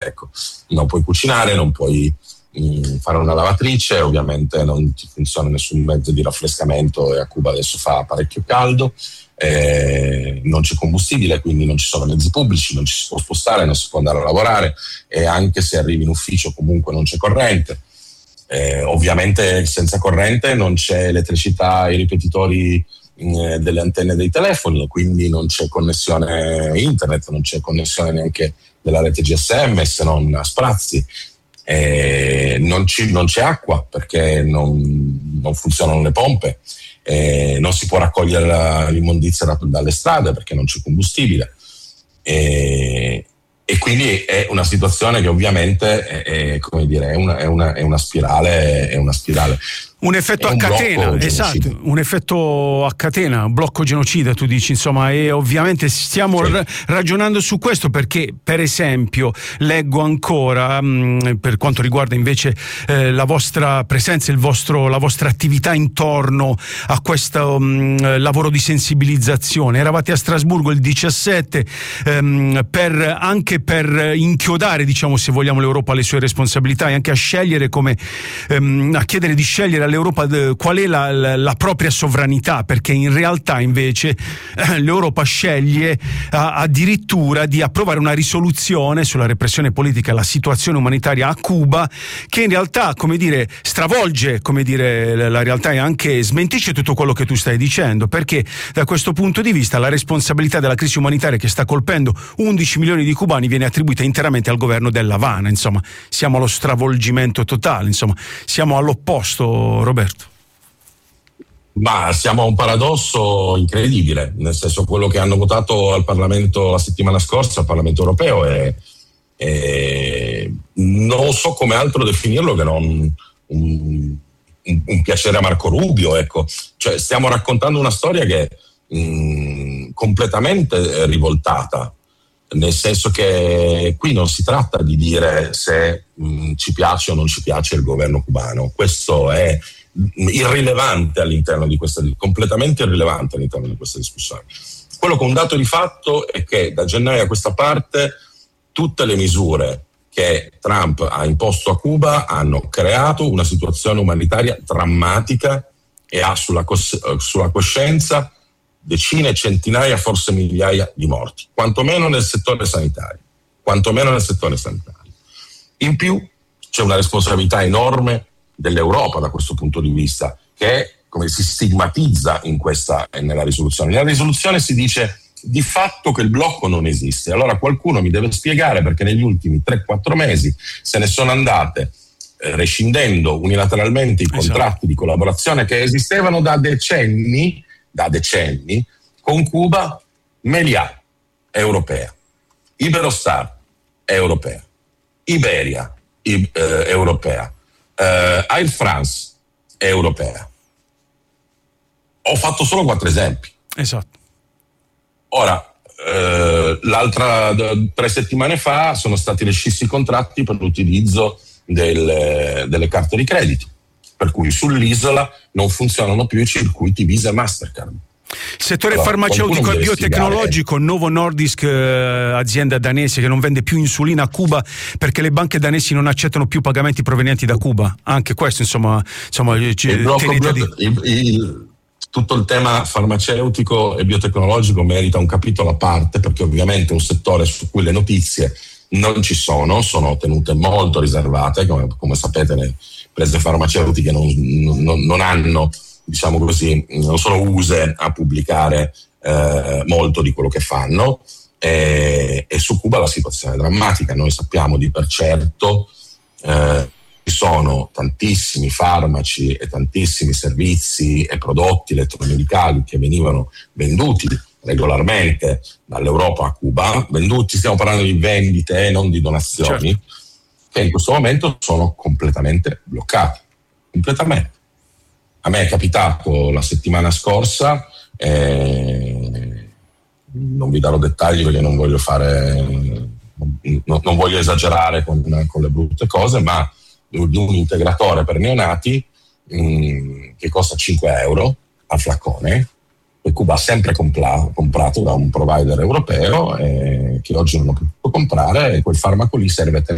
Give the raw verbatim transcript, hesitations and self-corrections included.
ecco, non puoi cucinare, non puoi mh, fare una lavatrice, ovviamente non ti funziona nessun mezzo di raffrescamento e a Cuba adesso fa parecchio caldo, eh, non c'è combustibile, quindi non ci sono mezzi pubblici, non ci si può spostare, non si può andare a lavorare, e anche se arrivi in ufficio comunque non c'è corrente. Eh, ovviamente senza corrente non c'è elettricità ai ripetitori eh, delle antenne dei telefoni, e quindi non c'è connessione internet, non c'è connessione neanche della rete G S M se non a sprazzi, eh, non, ci, non c'è acqua perché non, non funzionano le pompe, eh, non si può raccogliere la, l'immondizia da, dalle strade perché non c'è combustibile, eh, e quindi è una situazione che ovviamente è, è, come dire, è, una, è, una, è una spirale, è una spirale. Un effetto a un catena, esatto, un effetto a catena, un blocco genocida, tu dici, insomma, e ovviamente stiamo sì. ra- ragionando su questo perché, per esempio, leggo ancora, mh, per quanto riguarda invece eh, la vostra presenza, il vostro, la vostra attività intorno a questo mh, lavoro di sensibilizzazione. Eravate a Strasburgo il diciassette ehm, per, anche per inchiodare, diciamo, se vogliamo, l'Europa alle sue responsabilità e anche a scegliere come, ehm, a chiedere di scegliere all'Europa qual è la, la, la propria sovranità, perché in realtà invece eh, l'Europa sceglie a, addirittura di approvare una risoluzione sulla repressione politica e la situazione umanitaria a Cuba, che in realtà, come dire, stravolge, come dire, la, la realtà e anche smentisce tutto quello che tu stai dicendo, perché da questo punto di vista la responsabilità della crisi umanitaria che sta colpendo undici milioni di cubani viene attribuita interamente al governo dell'Havana. Insomma, siamo allo stravolgimento totale, insomma, siamo all'opposto, Roberto. Ma siamo a un paradosso incredibile, nel senso, quello che hanno votato al Parlamento la settimana scorsa, al Parlamento europeo, è, è non so come altro definirlo che non un, un, un piacere a Marco Rubio, ecco. Cioè, stiamo raccontando una storia che è mh, completamente rivoltata, nel senso che qui non si tratta di dire se mh, ci piace o non ci piace il governo cubano. Questo è irrilevante all'interno di questa, completamente irrilevante all'interno di questa discussione. Quello che è un dato di fatto è che da gennaio a questa parte tutte le misure che Trump ha imposto a Cuba hanno creato una situazione umanitaria drammatica e ha sulla, cos- sulla coscienza decine, centinaia, forse migliaia di morti, quantomeno nel settore sanitario, quantomeno nel settore sanitario. In più c'è una responsabilità enorme dell'Europa da questo punto di vista, che è, come si stigmatizza in questa, nella risoluzione. Nella risoluzione si dice di fatto che il blocco non esiste. Allora qualcuno mi deve spiegare perché negli ultimi tre quattro mesi se ne sono andate eh, rescindendo unilateralmente i contratti esatto. di collaborazione che esistevano da decenni da decenni con Cuba. Meliá, europea, Iberostar, europea, Iberia, I, eh, europea, eh, Air France, europea. Ho fatto solo quattro esempi. Esatto. Ora, eh, l'altra d- tre settimane fa sono stati rescissi i contratti per l'utilizzo del, delle carte di credito, per cui sull'isola non funzionano più i circuiti Visa e Mastercard. Settore allora, farmaceutico e biotecnologico, spiegare. Novo Nordisk, eh, azienda danese che non vende più insulina a Cuba perché le banche danesi non accettano più pagamenti provenienti da Cuba. Anche questo, insomma, insomma il blocco bio, di... il, il, tutto il tema farmaceutico e biotecnologico merita un capitolo a parte, perché ovviamente è un settore su cui le notizie non ci sono, sono tenute molto riservate, come, come sapete le imprese farmaceutiche non, non, non hanno, diciamo così, non sono use a pubblicare eh, molto di quello che fanno, e, e su Cuba la situazione è drammatica. Noi sappiamo di per certo eh, ci sono tantissimi farmaci e tantissimi servizi e prodotti elettromedicali che venivano venduti regolarmente dall'Europa a Cuba, venduti, stiamo parlando di vendite e non di donazioni, certo. che in questo momento sono completamente bloccati, completamente. A me è capitato la settimana scorsa, eh, non vi darò dettagli perché non voglio fare, non, non voglio esagerare con, con le brutte cose, ma di un integratore per neonati mh, che costa cinque euro al flaccone, che Cuba ha sempre compla- comprato da un provider europeo e che oggi non ho potuto comprare, e quel farmaco lì serve a